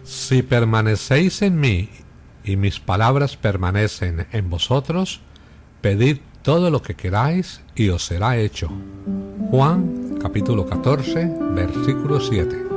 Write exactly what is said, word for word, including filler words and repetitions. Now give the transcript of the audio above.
Si permanecéis en mí y mis palabras permanecen en vosotros, pedid todo lo que queráis y os será hecho. Juan capítulo catorce, versículo siete.